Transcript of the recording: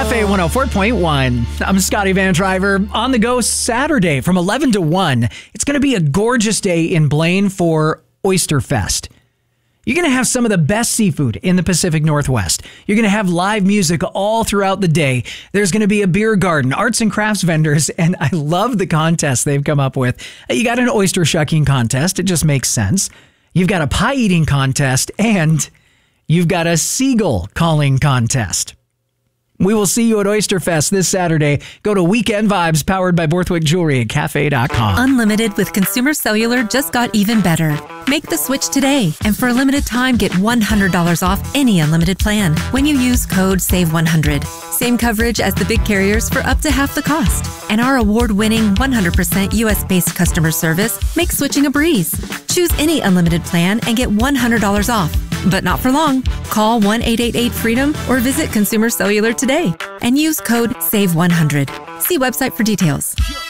Cafe 104.1. I'm Scotty Van Driver. On the go Saturday from 11 to 1. It's going to be a gorgeous day in Blaine for Oyster Fest. You're going to have some of the best seafood in the Pacific Northwest. You're going to have live music all throughout the day. There's going to be a beer garden, arts and crafts vendors, and I love the contest they've come up with. You got an oyster shucking contest. It just makes sense. You've got a pie eating contest, and you've got a seagull calling contest. We will see you at Oyster Fest this Saturday. Go to Weekend Vibes, powered by Borthwick Jewelry at cafe.com. Unlimited with Consumer Cellular just got even better. Make the switch today, and for a limited time, get $100 off any unlimited plan when you use code SAVE100. Same coverage as the big carriers for up to half the cost. And our award-winning 100% US-based customer service makes switching a breeze. Choose any unlimited plan and get $100 off. But not for long. Call 1-888-FREEDOM or visit Consumer Cellular today and use code SAVE100. See website for details.